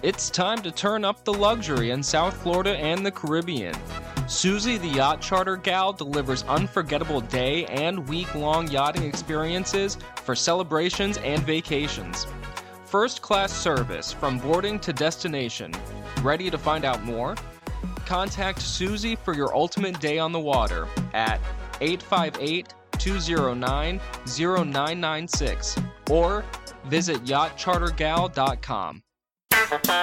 It's time to turn up the luxury in South Florida and the Caribbean. Susie the Yacht Charter Gal delivers unforgettable day and week-long yachting experiences for celebrations and vacations. First-class service from boarding to destination. Ready to find out more? Contact Susie for your ultimate day on the water at 858-209-0996 or visit yachtchartergal.com.